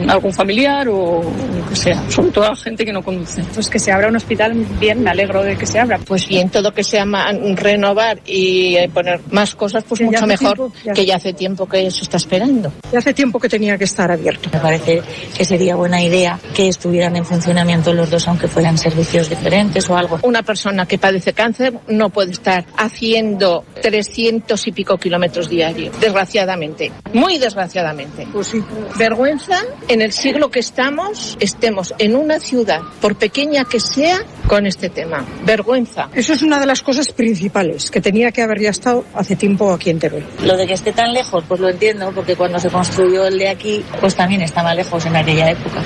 algún familiar o lo que sea, sobre todo a la gente que no conduce. Pues que se abra un hospital, bien, me alegro de que se abra. Pues bien, todo que sea renovar y poner más cosas, pues mucho mejor, que ya hace tiempo que se está esperando. Ya hace tiempo que tenía que estar abierto. Me parece que sería buena idea que estuvieran en funcionamiento los dos, aunque fueran servicios diferentes o algo. Una persona que padece cáncer no puede estar haciendo 300 y pico kilómetros diarios, desgraciadamente, muy desgraciadamente. Pues sí. Vergüenza en el siglo que estemos en una ciudad, por pequeña que sea, con este tema. Vergüenza. Eso es una de las cosas principales, que tenía que haber ya estado hace tiempo aquí en Teruel. Lo de que esté tan lejos, pues lo entiendo, porque cuando se construyó el de aquí, pues también estaba lejos en aquella época.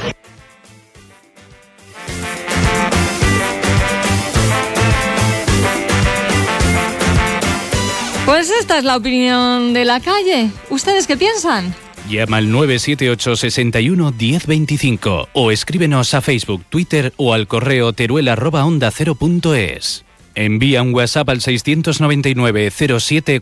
Pues esta es la opinión de la calle. ¿Ustedes qué piensan? Llama al 978 61 1025 o escríbenos a Facebook, Twitter o al correo teruel@ondacero.es. Envía un WhatsApp al 699 07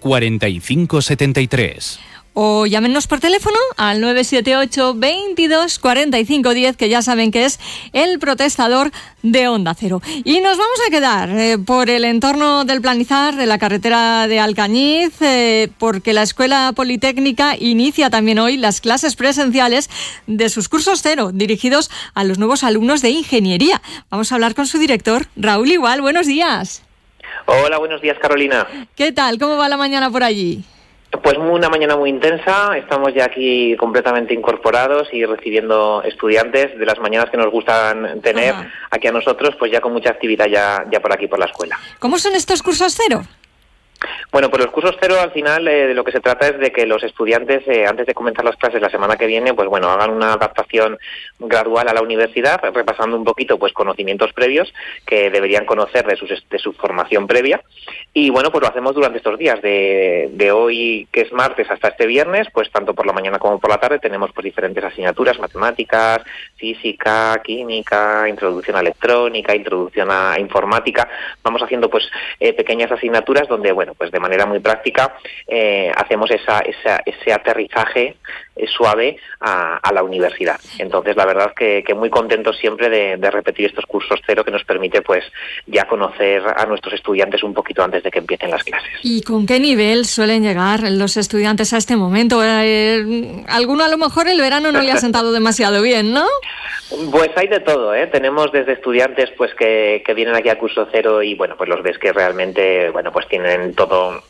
45 73. O llámenos por teléfono al 978 22 45 10, que ya saben que es el protestador de Onda Cero. Y nos vamos a quedar por el entorno del Planizar, de la carretera de Alcañiz, porque la Escuela Politécnica inicia también hoy las clases presenciales de sus cursos cero, dirigidos a los nuevos alumnos de ingeniería. Vamos a hablar con su director, Raúl Igual. Buenos días. Hola, buenos días, Carolina. ¿Qué tal? ¿Cómo va la mañana por allí? Pues una mañana muy intensa, estamos ya aquí completamente incorporados y recibiendo estudiantes de las mañanas que nos gustan tener aquí a nosotros, pues ya con mucha actividad ya por aquí, por la escuela. ¿Cómo son estos cursos cero? Bueno, pues los cursos cero al final de lo que se trata es de que los estudiantes antes de comenzar las clases la semana que viene, pues bueno, hagan una adaptación gradual a la universidad, repasando un poquito pues conocimientos previos que deberían conocer de su formación previa. Y bueno, pues lo hacemos durante estos días, de hoy que es martes hasta este viernes, pues tanto por la mañana como por la tarde tenemos pues diferentes asignaturas, matemáticas, física, química, introducción a electrónica, introducción a informática. Vamos haciendo pues pequeñas asignaturas donde bueno, pues de manera muy práctica hacemos ese aterrizaje suave a la universidad. Entonces la verdad que muy contentos siempre de repetir estos cursos cero, que nos permite pues ya conocer a nuestros estudiantes un poquito antes de que empiecen las clases. ¿Y con qué nivel suelen llegar los estudiantes a este momento? Alguno a lo mejor el verano no le ha sentado demasiado bien, ¿no? Pues hay de todo, ¿eh? Tenemos desde estudiantes pues que vienen aquí a curso cero y bueno, pues los ves que realmente bueno, pues tienen todo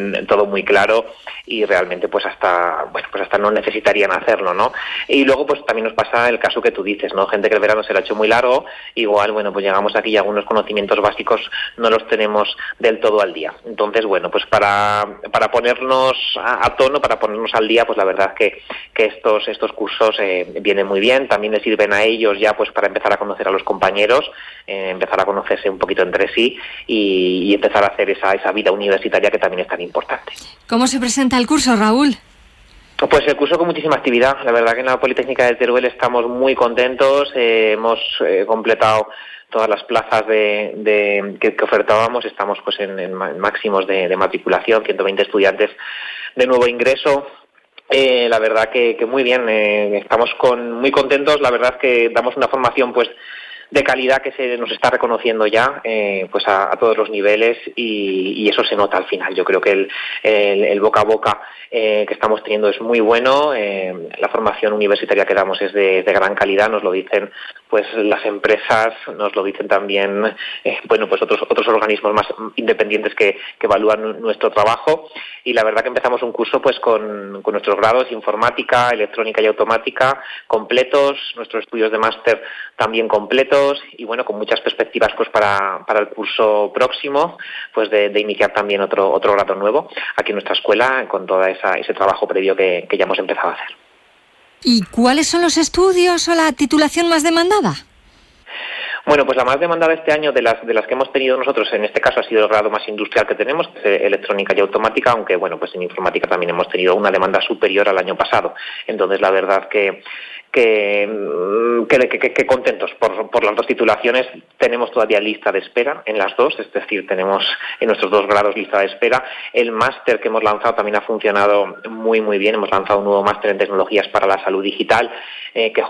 muy claro y realmente pues hasta no necesitarían hacerlo, ¿no? Y luego pues también nos pasa el caso que tú dices, ¿no? Gente que el verano se lo ha hecho muy largo, igual bueno, pues llegamos aquí y algunos conocimientos básicos no los tenemos del todo al día. Entonces bueno, pues para ponernos a tono, para ponernos al día, pues la verdad que estos cursos vienen muy bien, también les sirven a ellos ya pues para empezar a conocer a los compañeros, empezar a conocerse un poquito entre sí y empezar a hacer esa vida universitaria que también es tan importante. ¿Cómo se presenta el curso, Raúl? Pues el curso con muchísima actividad. La verdad que en la Politécnica de Teruel estamos muy contentos, hemos completado todas las plazas que ofertábamos, estamos pues en máximos de matriculación, 120 estudiantes de nuevo ingreso. La verdad que muy bien, estamos muy contentos. La verdad que damos una formación pues de calidad que se nos está reconociendo ya pues a todos los niveles y eso se nota al final. Yo creo que el boca a boca que estamos teniendo es muy bueno. La formación universitaria que damos es de gran calidad, nos lo dicen pues las empresas, nos lo dicen también bueno, pues otros organismos más independientes que evalúan nuestro trabajo. Y la verdad que empezamos un curso pues con nuestros grados informática, electrónica y automática completos, nuestros estudios de máster también completos y bueno, con muchas perspectivas pues para el curso próximo, pues de iniciar también otro grado nuevo aquí en nuestra escuela con todo ese trabajo previo que ya hemos empezado a hacer. ¿Y cuáles son los estudios o la titulación más demandada? Bueno, pues la más demandada este año de las que hemos tenido nosotros, en este caso ha sido el grado más industrial que tenemos, que es electrónica y automática, aunque bueno, pues en informática también hemos tenido una demanda superior al año pasado. Entonces la verdad que contentos por las dos titulaciones. Tenemos todavía lista de espera en las dos, es decir, tenemos en nuestros dos grados lista de espera. El máster que hemos lanzado también ha funcionado muy muy bien. Hemos lanzado un nuevo máster en tecnologías para la salud digital que